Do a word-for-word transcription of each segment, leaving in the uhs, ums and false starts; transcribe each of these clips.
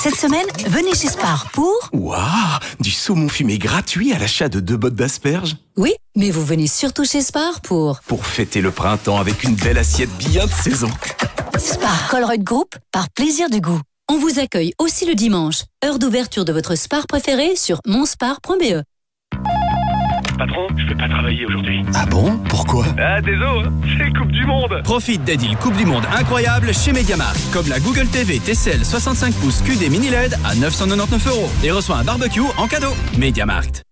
Cette semaine, venez chez Spar pour... Waouh, du saumon fumé gratuit à l'achat de deux bottes d'asperges. Oui, mais vous venez surtout chez Spar pour... Pour fêter le printemps avec une belle assiette bien de saison. Spar Colruyt Group, par plaisir du goût. On vous accueille aussi le dimanche. Heure d'ouverture de votre Spar préféré sur monspar point b e. Patron, je peux pas travailler aujourd'hui. Ah bon? Pourquoi? Ah, désolé, c'est Coupe du Monde. Profite des deals Coupe du Monde incroyables chez MediaMarkt. Comme la Google T V T C L soixante-cinq pouces Q D mini L E D à neuf cent quatre-vingt-dix-neuf euros. Et reçois un barbecue en cadeau. MediaMarkt.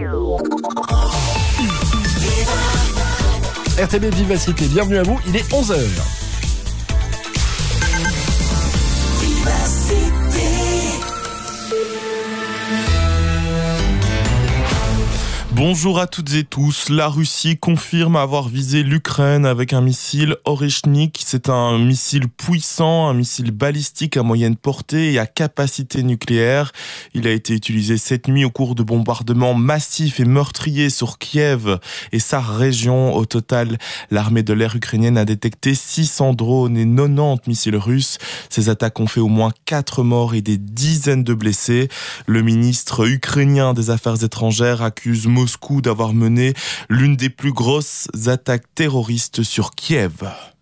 R T B Vivacité, bienvenue à vous, il est onze heures. Bonjour à toutes et tous. La Russie confirme avoir visé l'Ukraine avec un missile Oreshnik. C'est un missile puissant, un missile balistique à moyenne portée et à capacité nucléaire. Il a été utilisé cette nuit au cours de bombardements massifs et meurtriers sur Kiev et sa région. Au total, l'armée de l'air ukrainienne a détecté six cents drones et quatre-vingt-dix missiles russes. Ces attaques ont fait au moins quatre morts et des dizaines de blessés. Le ministre ukrainien des Affaires étrangères accuse Moscou d'avoir mené l'une des plus grosses attaques terroristes sur Kiev.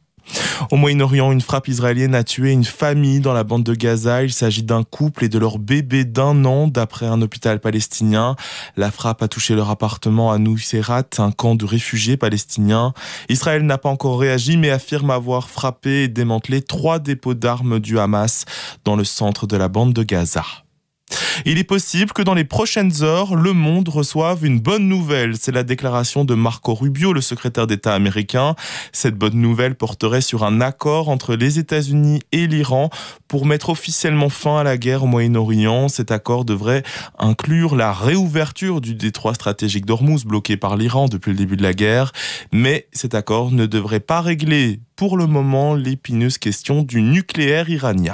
Au Moyen-Orient, une frappe israélienne a tué une famille dans la bande de Gaza. Il s'agit d'un couple et de leur bébé d'un an, d'après un hôpital palestinien. La frappe a touché leur appartement à Nuseirat, un camp de réfugiés palestiniens. Israël n'a pas encore réagi, mais affirme avoir frappé et démantelé trois dépôts d'armes du Hamas dans le centre de la bande de Gaza. Il est possible que dans les prochaines heures, le monde reçoive une bonne nouvelle. C'est la déclaration de Marco Rubio, le secrétaire d'État américain. Cette bonne nouvelle porterait sur un accord entre les États-Unis et l'Iran pour mettre officiellement fin à la guerre au Moyen-Orient. Cet accord devrait inclure la réouverture du détroit stratégique d'Ormuz, bloqué par l'Iran depuis le début de la guerre. Mais cet accord ne devrait pas régler pour le moment l'épineuse question du nucléaire iranien.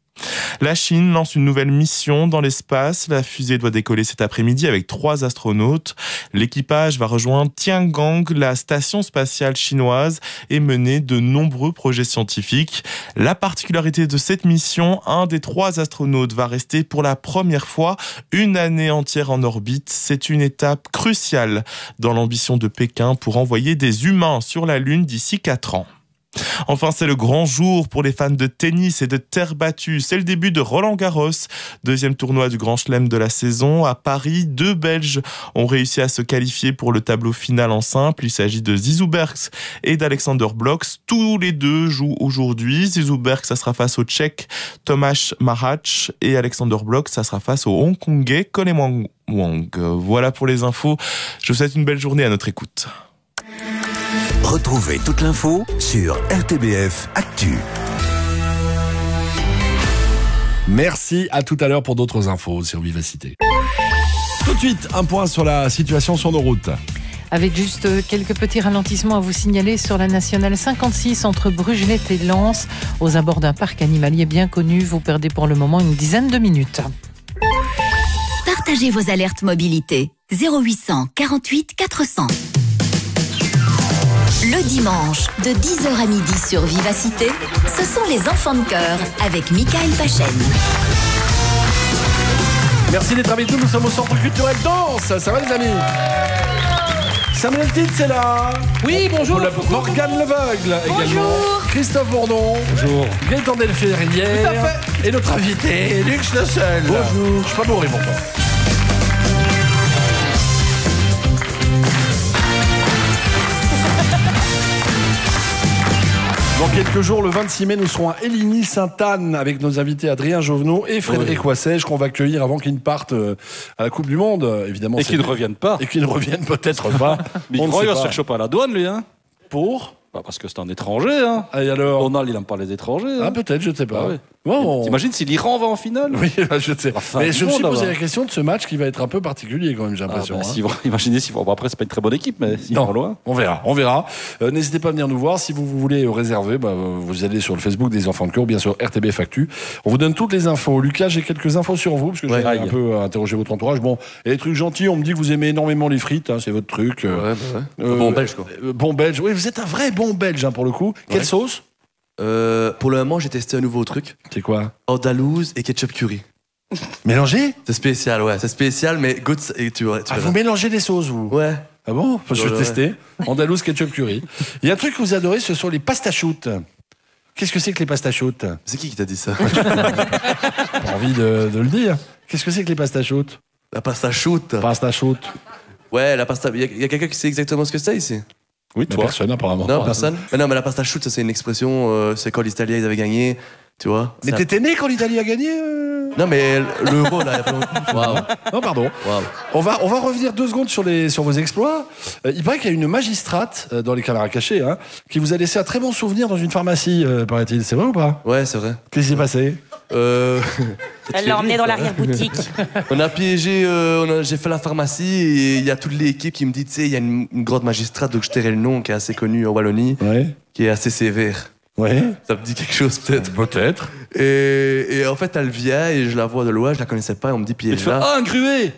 La Chine lance une nouvelle mission dans l'espace. La fusée doit décoller cet après-midi avec trois astronautes. L'équipage va rejoindre Tiangong, la station spatiale chinoise, et mener de nombreux projets scientifiques. La particularité de cette mission, un des trois astronautes va rester pour la première fois une année entière en orbite. C'est une étape cruciale dans l'ambition de Pékin pour envoyer des humains sur la Lune d'ici quatre ans. Enfin, c'est le grand jour pour les fans de tennis et de terre battue. C'est le début de Roland Garros, deuxième tournoi du Grand Chelem de la saison. À Paris, deux Belges ont réussi à se qualifier pour le tableau final en simple. Il s'agit de Zizou Bergs et d'Alexander Bloks. Tous les deux jouent aujourd'hui. Zizou Bergs, ça sera face au Tchèque Tomáš Machač, et Alexander Bloks, ça sera face au Hongkongais Kolemwang Wang. Voilà pour les infos. Je vous souhaite une belle journée à notre écoute. Retrouvez toute l'info sur R T B F Actu. Merci, à tout à l'heure pour d'autres infos sur Vivacité. Tout de suite, un point sur la situation sur nos routes. Avec juste quelques petits ralentissements à vous signaler sur la nationale cinquante-six entre Brugelette et Lens, aux abords d'un parc animalier bien connu. Vous perdez pour le moment une dizaine de minutes. Partagez vos alertes mobilité. zéro huit cent quarante-huit quatre cents. Le dimanche, de dix heures à midi sur Vivacité, ce sont les enfants de cœur avec Michael Pachen. Merci d'être avec nous, nous sommes au Centre culturel Danse. Ça va les amis? Samuel Titz est là. Oui, bonjour. Morgane Leveugle également. Christophe Bourdon. Bonjour. Gaëtan Delferrière. Et notre invité, Lux Le Seul. Bonjour. Je suis pas bourré pourtant. Dans quelques jours, le vingt-six mai, nous serons à Héligny-Sainte-Anne avec nos invités Adrien Jovenot et Frédéric Wassège qu'on va accueillir avant qu'ils ne partent à la Coupe du Monde, évidemment. Et qu'ils ne reviennent pas. Et qu'ils ne reviennent peut-être pas. Mais il va se faire choper à la douane, lui. Hein. Pour bah Parce que c'est un étranger. Hein. Et alors Donald, il n'aime pas les étrangers. Hein. Ah, peut-être, je ne sais pas. Ah, oui. Bon, t'imagines si l'Iran va en finale? Oui, je sais. Mais je me suis posé la question de ce match qui va être un peu particulier quand même, j'ai l'impression. Ah bah, hein. si vous, imaginez si vous... bon, après, c'est pas une très bonne équipe, mais s'ils vont loin. On verra, on verra. Euh, n'hésitez pas à venir nous voir. Si vous, vous voulez réserver, bah, vous allez sur le Facebook des Enfants de Cœur, bien sûr, R T B F Actu. On vous donne toutes les infos. Lucas, j'ai quelques infos sur vous, parce que ouais, j'ai un peu interrogé votre entourage. Bon, et les trucs gentils, on me dit que vous aimez énormément les frites, hein, c'est votre truc. Euh, ouais, bah ouais. Euh, bon belge, quoi. Euh, bon belge, oui, vous êtes un vrai bon belge, hein, pour le coup. Ouais. Quelle sauce? Euh, pour le moment, j'ai testé un nouveau truc. C'est quoi? Andalouse et ketchup curry. Mélanger? C'est spécial, ouais. C'est spécial, mais goûte et tu vois. Ah, vous mélangez des sauces, vous? Ouais. Ah bon? Je vais ouais, tester. ouais. Andalouse ketchup curry. Il y a un truc que vous adorez, ce sont les pastachoutes. Qu'est-ce que c'est que les pastachoutes? C'est qui qui t'a dit ça? Pas envie de, de le dire. Qu'est-ce que c'est que les pastachoutes? La pasta shoot. Pasta shoot. Ouais, la pasta. Il y a, y a quelqu'un qui sait exactement ce que c'est ici? Oui, toi. Personne, apparemment. Non, personne. Mais non, mais la pasta shoot, ça c'est une expression. Euh, c'est quand les Italiens ils avaient gagné, tu vois. Mais ça... t'étais né quand l'Italie a gagné euh... Non, mais l'euro là. Waouh. Non, pardon. Wow. On va on va revenir deux secondes sur les sur vos exploits. Euh, il paraît qu'il y a une magistrate euh, dans les caméras cachées, hein, qui vous a laissé un très bon souvenir dans une pharmacie, euh, paraît-il. C'est vrai ou pas? Ouais, c'est vrai. Qu'est-ce qui s'est passé? Euh... Elle l'a emmené dans l'arrière-boutique. On a piégé, euh, on a- j'ai fait la pharmacie et il y a toute l'équipe qui me dit, tu sais, il y a une, une grande magistrate, donc je tairai le nom, qui est assez connue en Wallonie, Ouais. qui est assez sévère. Ouais. Ça me dit quelque chose peut-être. Peut-être. Et, et en fait, elle vient et je la vois de loin, je la connaissais pas, et on me dit, puis elle est là. Ah, un gruet.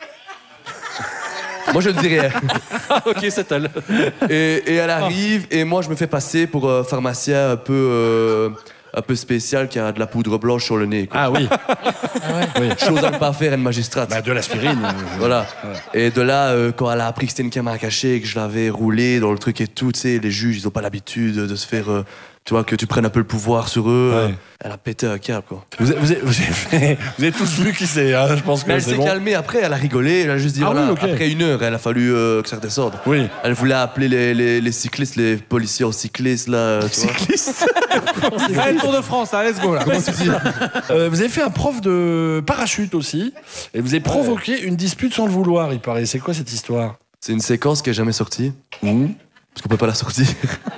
Moi, je ne dis rien. Ah, ok, c'est elle. Et, et elle arrive, et moi, je me fais passer pour un pharmacien un peu, euh, un peu spécial qui a de la poudre blanche sur le nez, quoi. Ah oui. Oui. Chose à ne pas faire à une magistrate. Bah, de l'aspirine. Voilà. Et de là, euh, quand elle a appris que c'était une caméra cachée et que je l'avais roulé dans le truc et tout, tu sais, les juges, ils ont pas l'habitude de se faire, euh, tu vois, que tu prennes un peu le pouvoir sur eux. Ouais. euh, elle a pété un câble, quoi. Vous avez, vous avez, vous avez fait- vous avez tous vu qui c'est, hein, je pense que Mais elle c'est s'est bon. calmée après, elle a rigolé, elle a juste dit, Ah voilà, oui, ok. après une heure, elle a fallu euh, que ça redescende. Oui. Elle voulait appeler les, les, les cyclistes, les policiers en cyclistes, là, euh, tu vois. Cycliste. Allez, Tour de France, hein, let's go là. Euh, vous avez fait un prof de parachute aussi, et vous avez provoqué une dispute sans le vouloir, il paraît. C'est quoi cette histoire? C'est une séquence qui est jamais sortie, Mmh. parce qu'on peut pas la sortir.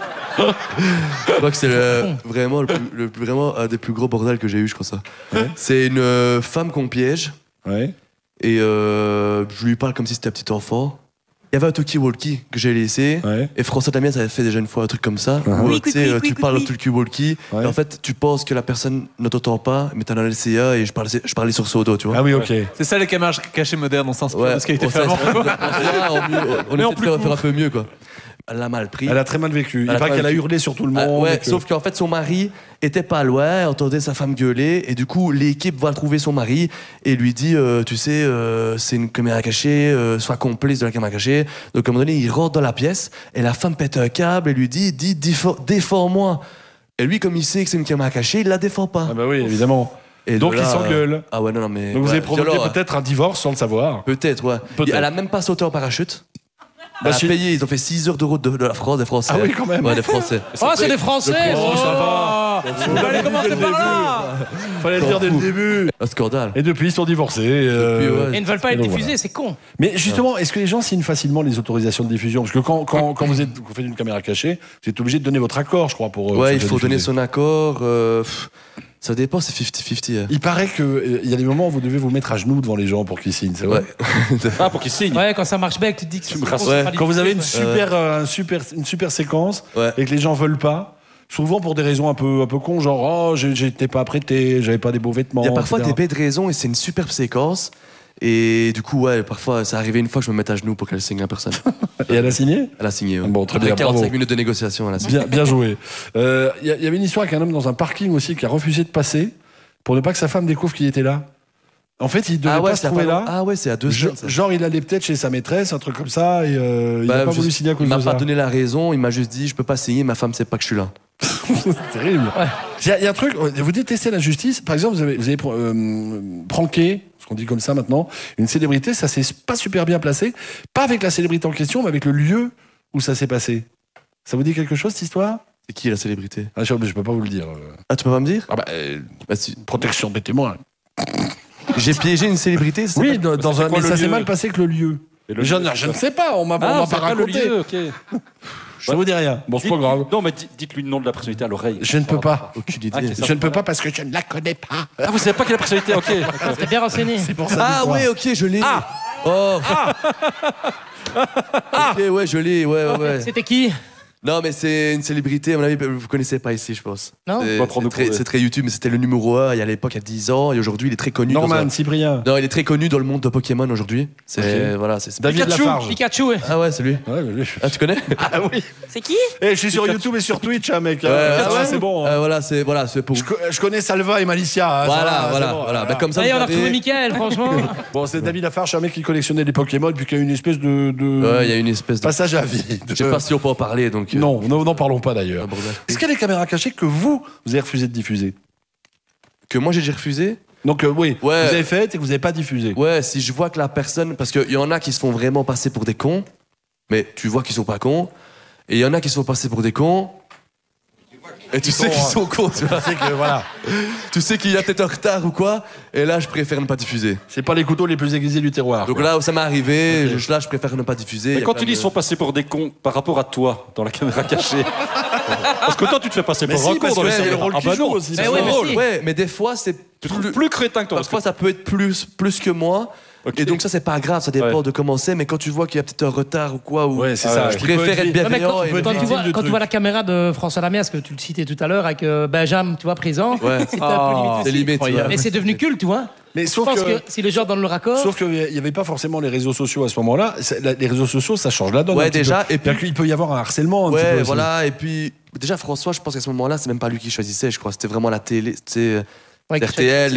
Je crois que c'est le- vraiment, le plus, le plus- vraiment un des plus gros bordels que j'ai eu, je crois ça. Ouais. C'est une euh, femme qu'on piège, Ouais. et euh, je lui parle comme si c'était un petit enfant. Il y avait un talkie-walkie que j'ai laissé, Ouais. et François Damiens avait fait déjà une fois un truc comme ça, Uh-huh. où Oui, tu sais, oui, euh, oui, tu oui, parles oui. au talkie-walkie, Ouais. et en fait tu penses que la personne ne t'entend pas, mais t'as un L C A et je parlais, je parlais sur son dos, tu vois. Ah oui, ok. C'est ça les caméras cachées modernes, on s'inspire Ouais, de ce qui a été on fait avant. s'inspire de- on, on, on Mais en essaie de plus faire, faire un court. peu mieux, quoi. Elle l'a mal pris. Elle a très mal vécu. Il Elle a paraît très qu'elle a mal hurlé sur tout le Ah, monde. ouais, et que- sauf qu'en fait son mari était pas loin, entendait sa femme gueuler et du coup l'équipe va trouver son mari et lui dit euh, tu sais euh, c'est une caméra cachée, euh, sois complice de la caméra cachée. Donc à un moment donné il rentre dans la pièce et la femme pète un câble et lui dit dis défends- défends-moi. Et lui comme il sait que c'est une caméra cachée il la défend pas. Ah bah oui, évidemment. Et de Donc là, il s'engueule. euh, Ah ouais non non mais Donc vous ouais, avez provoqué violent, hein. peut-être un divorce sans le savoir. Peut-être ouais. Peut-être. Elle a même pas sauté en parachute. Bah, Elle a si- payé, ils ont fait six heures de route de, de la France, des Français. Ah oui, quand même. Ouais, des Français. Oh, c'est des Français. Oh, ça va. Vous allez commencer par là. Fallait le dire dès le début. Un scandale. Et depuis, ils sont divorcés. euh, Depuis, ouais. Et ils ne veulent pas Et être donc, diffusés, voilà. c'est con. Mais justement, est-ce que les gens signent facilement les autorisations de diffusion? Parce que quand, quand, quand vous, êtes, vous faites une caméra cachée, vous êtes obligé de donner votre accord, je crois, pour. euh, Ouais, que il ça faut soit donner diffusé. son accord. euh, pff, ça dépend, c'est cinquante cinquante. hein. Il paraît qu'il y a des moments où vous devez vous mettre à genoux devant les gens pour qu'ils signent, c'est vrai? Ouais. Ah, pour qu'il signe. Ouais, quand ça marche bien, que tu te dis que c'est rassures. c'est Ouais. pas Quand vous avez une diffusé, super, euh, un super, une super séquence Ouais. et que les gens veulent pas, souvent pour des raisons un peu, un peu cons, genre oh, j'ai- j'étais pas apprêté, j'avais pas des beaux vêtements. Il y a parfois et cetera. des bêtes raisons et c'est une superbe séquence. Et du coup, ouais, parfois, ça arrivait une fois que je me mette à genoux pour qu'elle signe la personne. Et elle a signé? Elle a signé. Ouais. Bon, très Après bien, quarante-cinq bravo. minutes de négociation, elle a signé. Bien, bien joué. Euh, Il y, a- il y avait une histoire avec un homme dans un parking aussi qui a refusé de passer pour ne pas que sa femme découvre qu'il était là. En fait, il devait Ah ouais, pas se c'est à trouver pas là. long- Ah ouais, c'est à deux Je- semaines. ça. genre, il allait peut-être chez sa maîtresse, un truc comme ça, et euh, il Bah, n'a pas je- voulu signer à cause Il m'a de pas ça. donné la raison, il m'a juste dit je peux pas signer, ma femme sait pas que je suis là. C'est terrible. Il y, a- il y a un truc, vous détestez la justice. Par exemple, vous avez, vous avez euh, pranké, ce qu'on dit comme ça maintenant, une célébrité, ça s'est pas super bien placé. Pas avec la célébrité en question, mais avec le lieu où ça s'est passé. Ça vous dit quelque chose, cette histoire? C'est qui la célébrité? Ah, je, je peux pas vous le dire. euh. Ah, tu peux pas me dire? Ah bah, euh, Bah, si- protection des témoins. J'ai piégé une célébrité c'est Oui, pas- dans, dans un, quoi mais le ça s'est lieu mal passé avec le lieu. Et le je, lieu, je ne sais pas, on m'a on Ah, m'a on pas sait pas le raconté. lieu, ok. Je ne vous dis rien. Bon, c'est pas Dites- grave. Non, mais di- dites-lui le nom de la personnalité à l'oreille. Je ne peux pas. Aucune idée. Ah, ok, ça- Je ne peux pas parce que je ne la connais pas. Ah, vous savez pas quelle est la personnalité, ok. d'accord. T'es bien renseigné. C'est pour ça. Ah l'histoire. ouais, ok, je l'ai. Ah Oh Ok, ouais, je l'ai, ouais, ouais, ouais. C'était qui? Non, mais c'est une célébrité, à mon avis, vous connaissez pas ici, je pense. Non. C'est- On va prendre C'est au très, cours, ouais. c'est très YouTube, mais c'était le numéro un il y a à l'époque, il y a dix ans, et aujourd'hui, il est très connu. dans Norman, un- Cyprien. Non, il est très connu dans le monde de Pokémon aujourd'hui. C'est Ok. voilà, c'est c'est- David Pikachu, Lafarge. Pikachu, ouais. Ah ouais, c'est lui. Ouais, mais lui- Ah, tu connais? Ah oui. C'est qui Eh, je suis sur YouTube et sur Twitch, hein, mec. Ouais, Euh, ah ouais, ouais. c'est bon. hein. Ah, voilà, c'est voilà, c'est pour. Je, co- je connais Salva et Malicia. hein, ça Voilà, va, c'est voilà, bon, voilà. Bah, comme ça, Allez, vous on a avez- retrouvé Mickaël, franchement. Bon, c'est David Lafarge, un mec qui collectionnait les Pokémon, puis qui a une espèce de, de Ouais, il y a une espèce de. passage à vide. Je sais pas si on peut en parler, donc. euh, Non, non, n'en parlons pas d'ailleurs. un bordel. Est-ce qu'il y a des caméras cachées que vous, vous avez refusé de diffuser? Que moi j'ai déjà refusé. Donc euh, oui, Ouais. vous avez fait et que vous n'avez pas diffusé. Ouais, si je vois que la personne, parce qu'il y en a qui se font vraiment passer pour des cons, mais tu vois qu'ils sont pas cons, et il y en a qui se font passer pour des cons. Et tu sais cons, qu'ils hein. sont cons, tu vois. C'est que voilà, Tu sais qu'il y a peut-être un retard ou quoi, et là je préfère ne pas diffuser. c'est pas les couteaux les plus aiguisés du terroir. Donc quoi. là où ça m'est arrivé, Ok. je, là je préfère ne pas diffuser. Il y Mais a quand plein tu dis de- ils sont passés pour des cons par rapport à toi dans la caméra cachée. Parce que toi tu te fais passer Mais pour si, un con parce dans que les c'est le caméras. rôle Ah qui bah joue non, aussi, c'est c'est ouais, son mais rôle. si. Ouais, mais des fois c'est Tu trouves plus, plus crétin que toi. parfois ça peut être plus, plus que moi. Ok. Et donc ça c'est pas grave, ça dépend Ouais. de comment c'est, mais quand tu vois qu'il y a peut-être un retard ou quoi, ou Ouais, c'est Ah ça. ouais, je Qui peut préfère être- être Non, mais bienveillant. quand, et peut être quand tu victime vois, de quand tu trucs. vois la caméra de François Lamias, que tu le citais tout à l'heure, avec euh, Benjamin, tu vois, présent, Ouais. c'était un peu limite C'est aussi. limite, ouais. Mais c'est devenu culte, tu vois. Mais Je sauf pense que, que si les gens donnent le raccord. sauf qu'il n'y avait pas forcément les réseaux sociaux à ce moment-là. C'est- la- Les réseaux sociaux, ça change la donne. Ouais, un petit déjà, peu. et puis- C'est-à-dire qu'il peut y avoir un harcèlement. Un petit peu Ouais, aussi. voilà, et puis déjà François, je pense qu'à ce moment-là, c'est même pas lui qui choisissait, je crois, c'était vraiment la télé, tu sais, Ouais, R T L,